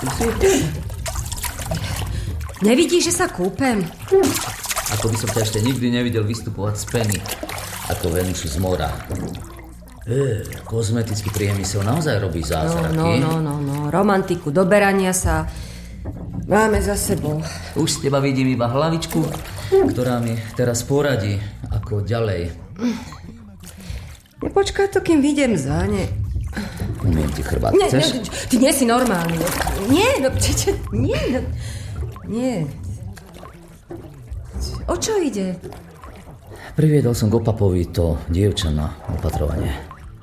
Nevidíš, že sa kúpem? Ako by som ťa ešte nikdy nevidel vystupovať z peny. Ako Venušu z mora. Kozmetický priemysel naozaj robí zázraky. No. Romantiku, doberania sa máme za sebou. Už z teba vidím iba hlavičku, ktorá mi teraz poradí, ako ďalej. Nepočkaj to, kým vidiem za ne. Umiem ti chrbát, chceš? Ty nie si normálny. Nie. O čo ide? Priviedol som k Opapovi to dievča na opatrovanie.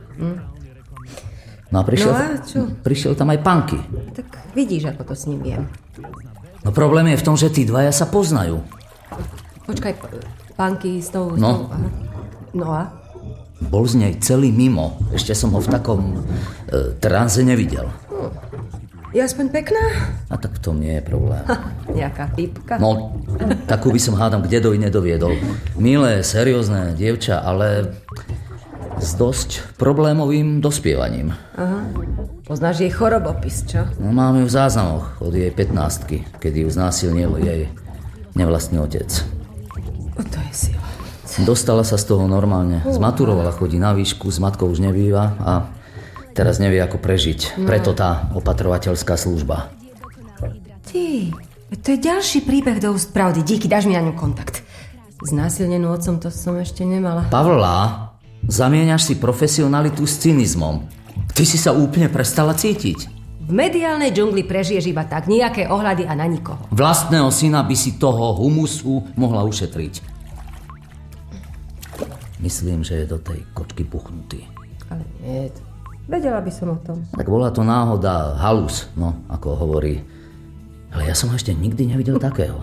No a prišiel tam aj Panky. Tak vidíš, ako to s ním viem. No problém je v tom, že tí dvaja sa poznajú. Počkaj, Panky s tou... No. No a? Bol z nej celý mimo. Ešte som ho v takom tranze nevidel. Je aspoň pekná? A tak v tom nie je problém. Nejaká pípka? No, takú by som hádam k dedovi nedoviedol. Milé, seriózne dievča, ale s dosť problémovým dospievaním. Aha. Poznáš jej chorobopis, čo? No, máme ju v záznamoch od jej 15-ky, kedy ju znásilnil jej nevlastný otec. To je sila. Dostala sa z toho normálne. Zmaturovala, chodí na výšku, s matkou už nebýva a teraz nevie, ako prežiť. Preto tá opatrovateľská služba. Ty, to je ďalší príbeh do úst pravdy. Díky, dáš mi na ňu kontakt. Znásilnenú otcom to som ešte nemala. Pavla, zamieňaš si profesionalitu s cynizmom. Ty si sa úplne prestala cítiť. V mediálnej džungli prežiješ iba tak, nejaké ohľady a na nikoho. Vlastného syna by si toho humusu mohla ušetriť. Myslím, že je do tej kočky puchnutý. Ale nie, vedela by som o tom. Tak bola to náhoda, halus, no, ako hovorí. Ale ja som ho ešte nikdy nevidel takého.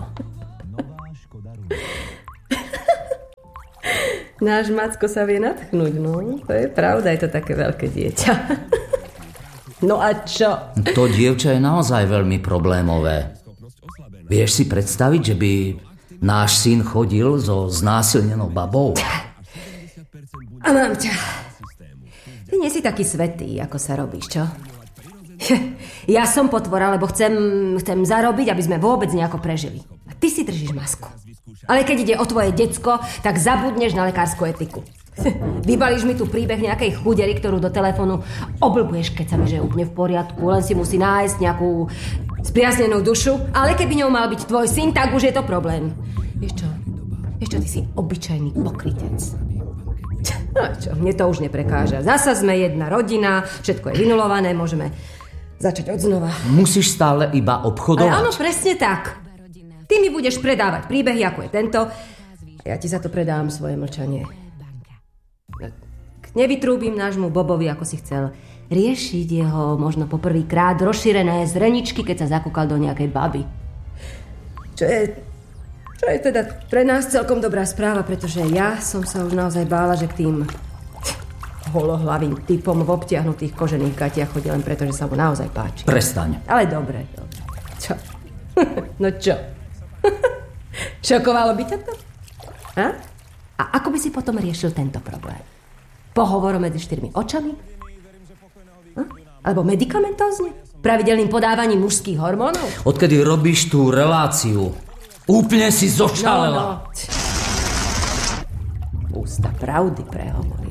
Náš Macko sa vie natchnúť, no. To je pravda, je to také veľké dieťa. No a čo? To dievča je naozaj veľmi problémové. Vieš si predstaviť, že by náš syn chodil so znásilnenou babou? A mám ťa. Ty nie si taký svätý, ako sa robíš, čo? Ja som potvora, lebo chcem zarobiť, aby sme vôbec nejako prežili. A ty si držíš masku. Ale keď ide o tvoje decko, tak zabudneš na lekárskú etiku. Vybalíš mi tu príbeh nejakej chudery, ktorú do telefónu oblbuješ, keď sa mi, že je úplne v poriadku, len si musí nájsť nejakú spriasnenú dušu, ale keby ňou mal byť tvoj syn, tak už je to problém. Vieš čo, ty si obyčajný pokrytec. No čo, mne to už neprekáža. Zasa sme jedna rodina, všetko je vynulované, môžeme začať odznova. Musíš stále iba obchodovať. Ale áno, presne tak. Ty mi budeš predávať príbehy, ako je tento, a ja ti za to predám svoje mlčanie. Nevytrúbim nášmu Bobovi, ako si chcel riešiť jeho možno poprvýkrát rozšírené zreničky, keď sa zakúkal do nejakej baby. Čo je teda pre nás celkom dobrá správa, pretože ja som sa už naozaj bála, že k tým holohlavým typom v obtiahnutých kožených gatiach chodí len preto, že sa mu naozaj páči. Prestaň. Ale dobre. Čo? No čo? Šokovalo by ťa to? A ako by si potom riešil tento problém? Pohovorom medzi 4 očami? Alebo medikamentózne? Pravidelným podávaním mužských hormónov? Odkedy robíš tú reláciu, úplne si zošalela. No. Ústa pravdy prehovorí.